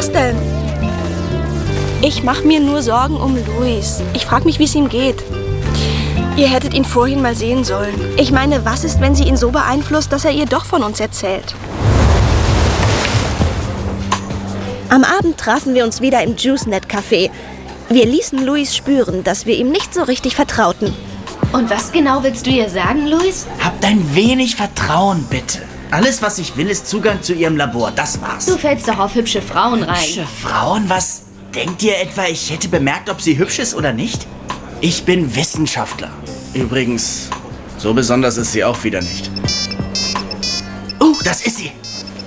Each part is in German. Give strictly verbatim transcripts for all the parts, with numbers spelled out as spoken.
Was denn? Ich mache mir nur Sorgen um Luis. Ich frage mich, wie es ihm geht. Ihr hättet ihn vorhin mal sehen sollen. Ich meine, was ist, wenn sie ihn so beeinflusst, dass er ihr doch von uns erzählt? Am Abend trafen wir uns wieder im JuiceNet-Café. Wir ließen Luis spüren, dass wir ihm nicht so richtig vertrauten. Und was genau willst du ihr sagen, Luis? Habt ein wenig Vertrauen, bitte. Alles, was ich will, ist Zugang zu ihrem Labor. Das war's. Du fällst doch auf hübsche Frauen rein. Hübsche Frauen? Was? Denkt ihr etwa, ich hätte bemerkt, ob sie hübsch ist oder nicht? Ich bin Wissenschaftler. Übrigens, so besonders ist sie auch wieder nicht. Oh, das ist sie.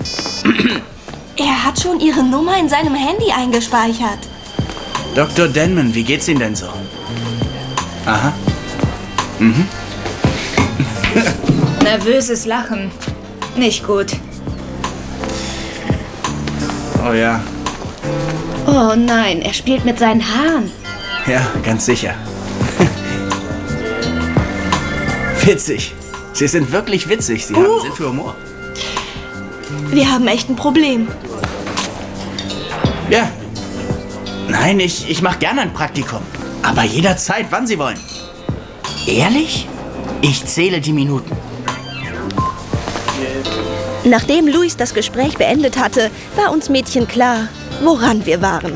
Er hat schon ihre Nummer in seinem Handy eingespeichert. Doktor Denman, wie geht's Ihnen denn so? Aha. Mhm. Nervöses Lachen. Nicht gut. Oh ja. Oh nein, er spielt mit seinen Haaren. Ja, ganz sicher. Witzig. Sie sind wirklich witzig. Sie Uh. haben Sinn für Humor. Wir haben echt ein Problem. Ja. Nein, ich, ich mache gerne ein Praktikum. Aber jederzeit, wann Sie wollen. Ehrlich? Ich zähle die Minuten. Nachdem Luis das Gespräch beendet hatte, war uns Mädchen klar, woran wir waren.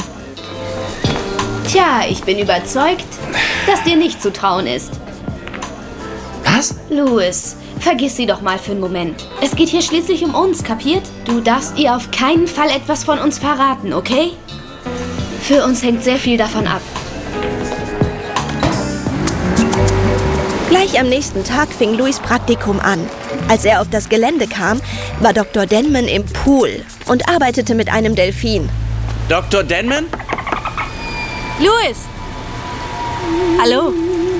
Tja, ich bin überzeugt, dass dir nicht zu trauen ist. Was? Louis, vergiss sie doch mal für einen Moment. Es geht hier schließlich um uns, kapiert? Du darfst ihr auf keinen Fall etwas von uns verraten, okay? Für uns hängt sehr viel davon ab. Gleich am nächsten Tag fing Luis Praktikum an. Als er auf das Gelände kam, war Doktor Denman im Pool und arbeitete mit einem Delfin. Doktor Denman? Louis! Hallo?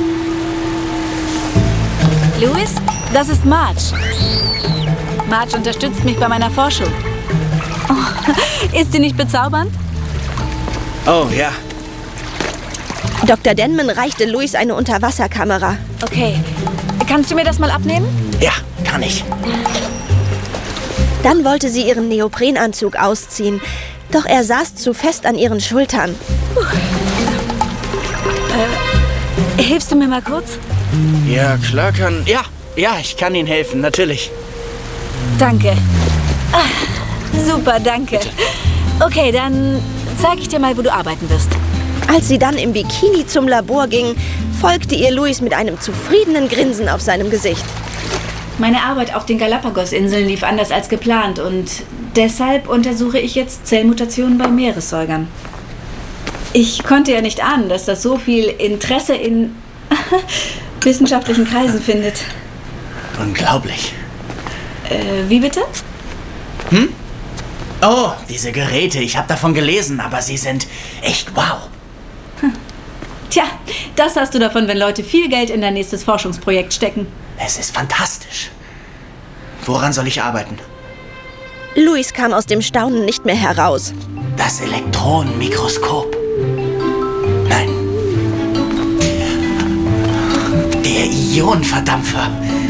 Louis, das ist Marge. Marge unterstützt mich bei meiner Forschung. Oh, ist sie nicht bezaubernd? Oh, ja. Doktor Denman reichte Luis eine Unterwasserkamera. Okay. Kannst du mir das mal abnehmen? Ja, kann ich. Dann wollte sie ihren Neoprenanzug ausziehen, doch er saß zu fest an ihren Schultern. Äh, hilfst du mir mal kurz? Ja, klar kann... Ja, ja, ich kann Ihnen helfen, natürlich. Danke. Ah, super, danke. Bitte. Okay, dann zeige ich dir mal, wo du arbeiten wirst. Als sie dann im Bikini zum Labor ging, folgte ihr Luis mit einem zufriedenen Grinsen auf seinem Gesicht. Meine Arbeit auf den Galapagos-Inseln lief anders als geplant und deshalb untersuche ich jetzt Zellmutationen bei Meeressäugern. Ich konnte ja nicht ahnen, dass das so viel Interesse in wissenschaftlichen Kreisen findet. Unglaublich. Äh, wie bitte? Hm? Oh, diese Geräte, ich habe davon gelesen, aber sie sind echt wow. Hm. Tja, das hast du davon, wenn Leute viel Geld in dein nächstes Forschungsprojekt stecken. Es ist fantastisch. Woran soll ich arbeiten? Luis kam aus dem Staunen nicht mehr heraus. Das Elektronenmikroskop. Nein. Der Ionenverdampfer.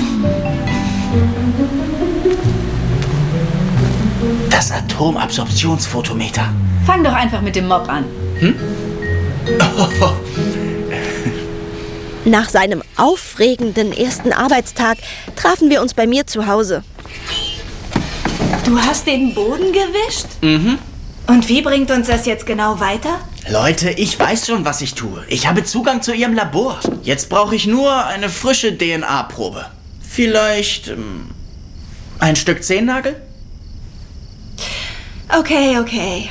Das Atomabsorptionsfotometer. Fang doch einfach mit dem Mob an. Hm? Oh. Nach seinem aufregenden ersten Arbeitstag trafen wir uns bei mir zu Hause. Du hast den Boden gewischt? Mhm. Und wie bringt uns das jetzt genau weiter? Leute, ich weiß schon, was ich tue. Ich habe Zugang zu Ihrem Labor. Jetzt brauche ich nur eine frische D N A-Probe. Vielleicht ähm, ein Stück Zehennagel? Okay, okay.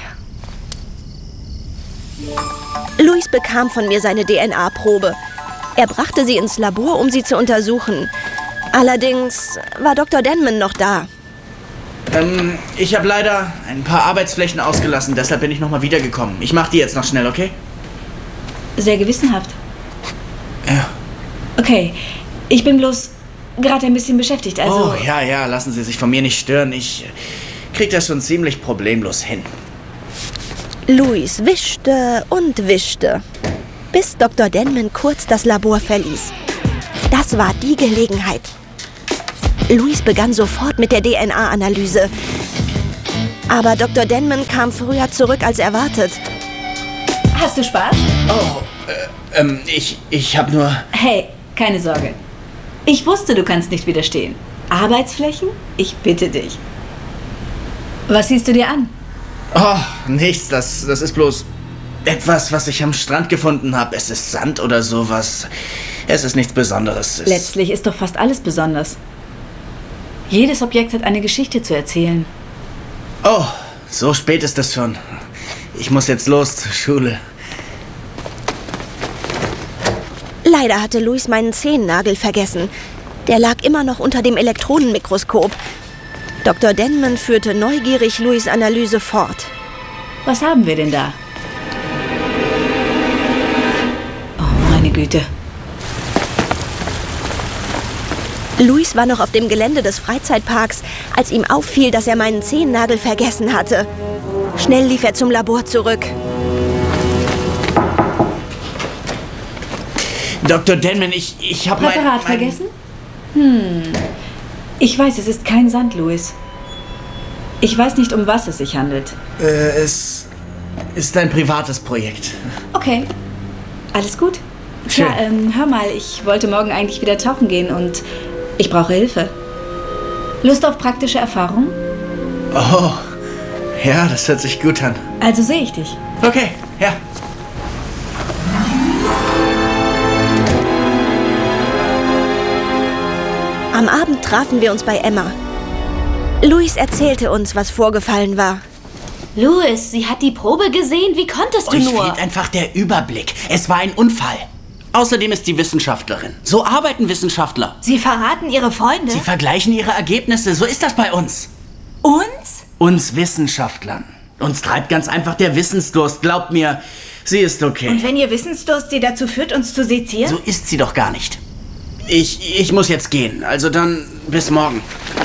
Luis bekam von mir seine D N A-Probe. Er brachte sie ins Labor, um sie zu untersuchen. Allerdings war Doktor Denman noch da. Ähm, ich habe leider ein paar Arbeitsflächen ausgelassen, deshalb bin ich nochmal wiedergekommen. Ich mache die jetzt noch schnell, okay? Sehr gewissenhaft. Ja. Okay, ich bin bloß gerade ein bisschen beschäftigt, also... Oh, ja, ja, lassen Sie sich von mir nicht stören. Ich krieg das schon ziemlich problemlos hin. Luis wischte und wischte, bis Doktor Denman kurz das Labor verließ. Das war die Gelegenheit. Luis begann sofort mit der D N A-Analyse. Aber Doktor Denman kam früher zurück als erwartet. Hast du Spaß? Oh, äh, ähm, ich, ich hab nur... Hey, keine Sorge. Ich wusste, du kannst nicht widerstehen. Arbeitsflächen? Ich bitte dich. Was siehst du dir an? Oh, nichts, das, das ist bloß etwas, was ich am Strand gefunden habe. Es ist Sand oder sowas. Es ist nichts Besonderes. Es Letztlich ist doch fast alles besonders. Jedes Objekt hat eine Geschichte zu erzählen. Oh, so spät ist es schon. Ich muss jetzt los zur Schule. Leider hatte Louis meinen Zehennagel vergessen. Der lag immer noch unter dem Elektronenmikroskop. Doktor Denman führte neugierig Louis' Analyse fort. Was haben wir denn da? Oh, meine Güte. Louis war noch auf dem Gelände des Freizeitparks, als ihm auffiel, dass er meinen Zehennagel vergessen hatte. Schnell lief er zum Labor zurück. Doktor Denman, ich, ich habe mein... Präparat mein... vergessen? Hm. Ich weiß, es ist kein Sand, Louis. Ich weiß nicht, um was es sich handelt. Äh, es ist ein privates Projekt. Okay. Alles gut? Schön. Tja, ähm, hör mal, ich wollte morgen eigentlich wieder tauchen gehen und ich brauche Hilfe. Lust auf praktische Erfahrung? Oh, ja, das hört sich gut an. Also sehe ich dich. Okay, ja. Am Abend trafen wir uns bei Emma. Louis erzählte uns, was vorgefallen war. Louis, sie hat die Probe gesehen. Wie konntest du Euch nur? fehlt einfach der Überblick. Es war ein Unfall. Außerdem ist sie Wissenschaftlerin. So arbeiten Wissenschaftler. Sie verraten ihre Freunde? Sie vergleichen ihre Ergebnisse. So ist das bei uns. Uns? Uns Wissenschaftlern. Uns treibt ganz einfach der Wissensdurst. Glaubt mir, sie ist okay. Und wenn ihr Wissensdurst sie dazu führt, uns zu sezieren? So ist sie doch gar nicht. Ich, ich muss jetzt gehen. Also dann bis morgen.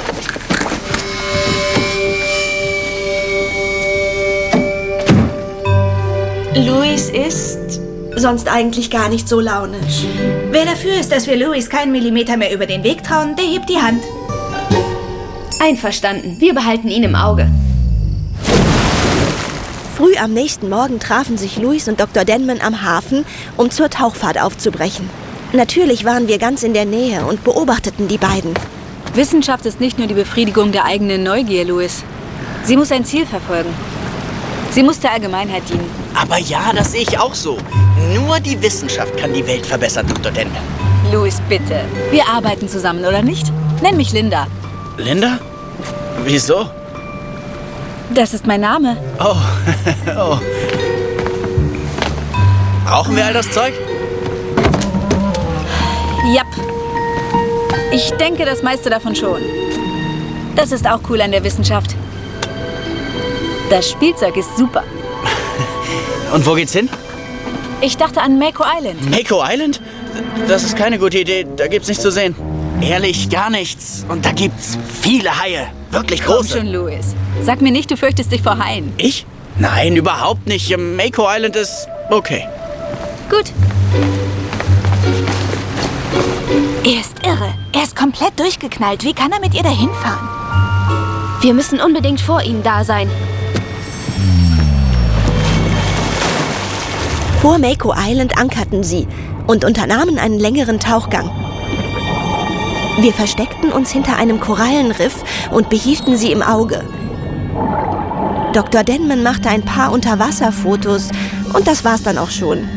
Louis ist sonst eigentlich gar nicht so launisch. Wer dafür ist, dass wir Louis keinen Millimeter mehr über den Weg trauen, der hebt die Hand. Einverstanden. Wir behalten ihn im Auge. Früh am nächsten Morgen trafen sich Louis und Doktor Denman am Hafen, um zur Tauchfahrt aufzubrechen. Natürlich waren wir ganz in der Nähe und beobachteten die beiden. Wissenschaft ist nicht nur die Befriedigung der eigenen Neugier, Louis. Sie muss ein Ziel verfolgen. Sie muss der Allgemeinheit dienen. Aber ja, das sehe ich auch so. Nur die Wissenschaft kann die Welt verbessern, Doktor Denman. Louis, bitte. Wir arbeiten zusammen, oder nicht? Nenn mich Linda. Linda? Wieso? Das ist mein Name. Oh, oh. Brauchen wir all das Zeug? Japp. Ich denke, das meiste davon schon. Das ist auch cool an der Wissenschaft. Das Spielzeug ist super. Und wo geht's hin? Ich dachte an Mako Island. Mako Island? Das ist keine gute Idee. Da gibt's nichts zu sehen. Ehrlich, gar nichts. Und da gibt's viele Haie. Wirklich Komm große. schon, Louis. Sag mir nicht, du fürchtest dich vor Haien. Ich? Nein, überhaupt nicht. Mako Island ist okay. Gut. Er ist irre. Er ist komplett durchgeknallt. Wie kann er mit ihr dahin fahren? Wir müssen unbedingt vor ihnen da sein. Vor Mako Island ankerten sie und unternahmen einen längeren Tauchgang. Wir versteckten uns hinter einem Korallenriff und behielten sie im Auge. Doktor Denman machte ein paar Unterwasserfotos und das war's dann auch schon.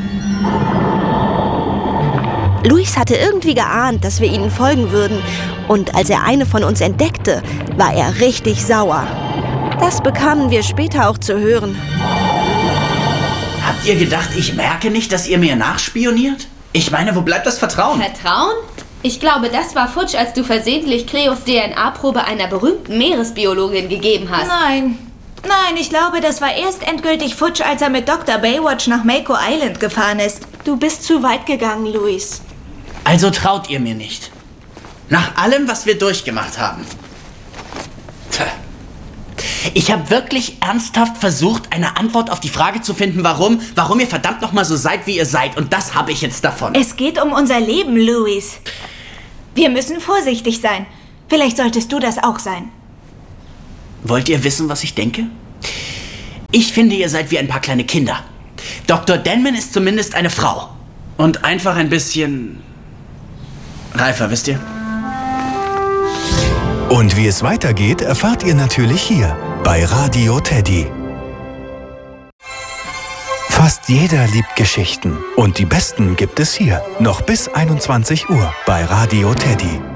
Louis hatte irgendwie geahnt, dass wir ihnen folgen würden, und als er eine von uns entdeckte, war er richtig sauer. Das bekamen wir später auch zu hören. Habt ihr gedacht, ich merke nicht, dass ihr mir nachspioniert? Ich meine, wo bleibt das Vertrauen? Vertrauen? Ich glaube, das war futsch, als du versehentlich Cleos D N A-Probe einer berühmten Meeresbiologin gegeben hast. Nein. Nein, ich glaube, das war erst endgültig futsch, als er mit Doktor Baywatch nach Mako Island gefahren ist. Du bist zu weit gegangen, Louis. Also traut ihr mir nicht. Nach allem, was wir durchgemacht haben. Tja. Ich habe wirklich ernsthaft versucht, eine Antwort auf die Frage zu finden, warum, warum ihr verdammt nochmal so seid, wie ihr seid. Und das habe ich jetzt davon. Es geht um unser Leben, Louis. Wir müssen vorsichtig sein. Vielleicht solltest du das auch sein. Wollt ihr wissen, was ich denke? Ich finde, ihr seid wie ein paar kleine Kinder. Doktor Denman ist zumindest eine Frau. Und einfach ein bisschen reifer, wisst ihr? Und wie es weitergeht, erfahrt ihr natürlich hier bei Radio Teddy. Fast jeder liebt Geschichten. Und die besten gibt es hier. Noch bis einundzwanzig Uhr bei Radio Teddy.